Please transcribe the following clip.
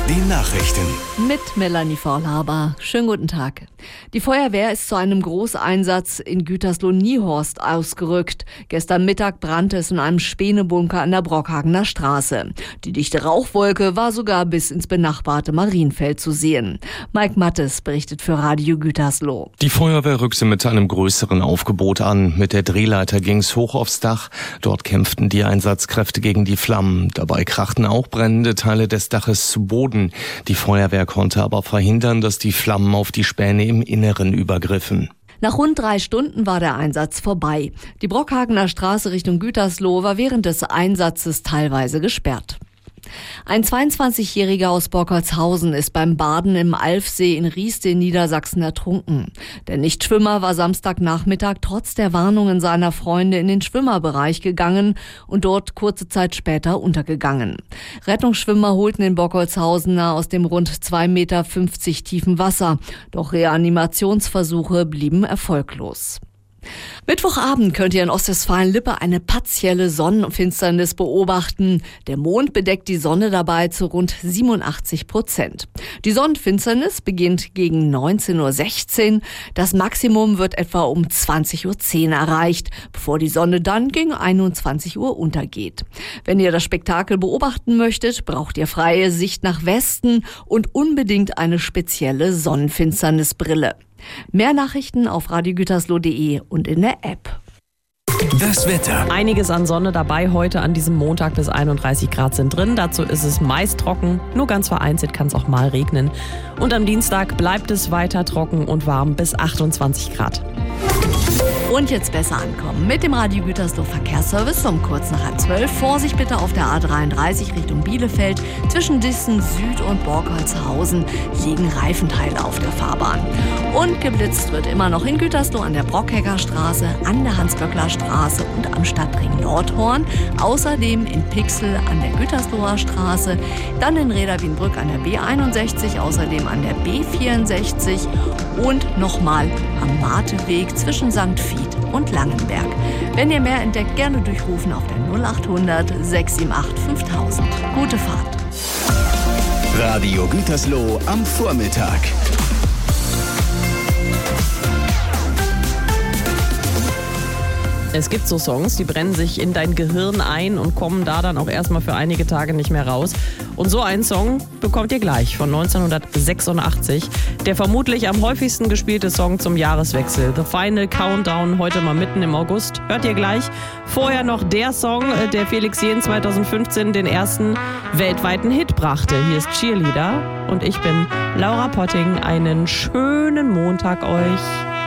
Die Nachrichten. Mit Melanie Vorlaber. Schönen guten Tag. Die Feuerwehr ist zu einem Großeinsatz in Gütersloh-Niehorst ausgerückt. Gestern Mittag brannte es in einem Spänebunker an der Brockhagener Straße. Die dichte Rauchwolke war sogar bis ins benachbarte Marienfeld zu sehen. Mike Mattes berichtet für Radio Gütersloh. Die Feuerwehr rückte mit einem größeren Aufgebot an. Mit der Drehleiter ging es hoch aufs Dach. Dort kämpften die Einsatzkräfte gegen die Flammen. Dabei krachten auch brennende Teile des Daches zu Boden. Die Feuerwehr konnte aber verhindern, dass die Flammen auf die Späne im Inneren übergriffen. Nach rund 3 Stunden war der Einsatz vorbei. Die Brockhagener Straße Richtung Gütersloh war während des Einsatzes teilweise gesperrt. Ein 22-Jähriger aus Borkholzhausen ist beim Baden im Alfsee in Rieste in Niedersachsen ertrunken. Der Nichtschwimmer war Samstagnachmittag trotz der Warnungen seiner Freunde in den Schwimmerbereich gegangen und dort kurze Zeit später untergegangen. Rettungsschwimmer holten den Borkholzhausener aus dem rund 2,50 Meter tiefen Wasser. Doch Reanimationsversuche blieben erfolglos. Mittwochabend könnt ihr in Ostwestfalen-Lippe eine partielle Sonnenfinsternis beobachten. Der Mond bedeckt die Sonne dabei zu rund 87%. Die Sonnenfinsternis beginnt gegen 19:16 Uhr. Das Maximum wird etwa um 20:10 Uhr erreicht, bevor die Sonne dann gegen 21 Uhr untergeht. Wenn ihr das Spektakel beobachten möchtet, braucht ihr freie Sicht nach Westen und unbedingt eine spezielle Sonnenfinsternisbrille. Mehr Nachrichten auf radiogütersloh.de und in der App. Das Wetter. Einiges an Sonne dabei heute an diesem Montag, bis 31 Grad sind drin. Dazu ist es meist trocken, nur ganz vereinzelt kann es auch mal regnen. Und am Dienstag bleibt es weiter trocken und warm bis 28 Grad. Und jetzt besser ankommen mit dem Radio Gütersloh Verkehrsservice um kurz nach 11:30. Vorsicht bitte auf der A33 Richtung Bielefeld. Zwischen Dissen Süd und Borkholzhausen liegen Reifenteile auf der Fahrbahn. Und geblitzt wird immer noch in Gütersloh an der Brockhegger Straße, an der Hans-Göckler Straße und am Stadtring Nordhorn. Außerdem in Pixel an der Gütersloher Straße, dann in Reda-Wienbrück an der B61, außerdem an der B64 und nochmal am Marteweg zwischen St. Fied und Langenberg. Wenn ihr mehr entdeckt, gerne durchrufen auf der 0800 678 5000. Gute Fahrt. Radio Gütersloh am Vormittag. Es gibt so Songs, die brennen sich in dein Gehirn ein und kommen da dann auch erstmal für einige Tage nicht mehr raus. Und so einen Song bekommt ihr gleich von 1986. Der vermutlich am häufigsten gespielte Song zum Jahreswechsel. The Final Countdown, heute mal mitten im August. Hört ihr gleich. Vorher noch der Song, der Felix Jähn 2015 den ersten weltweiten Hit brachte. Hier ist Cheerleader und ich bin Laura Potting. Einen schönen Montag euch.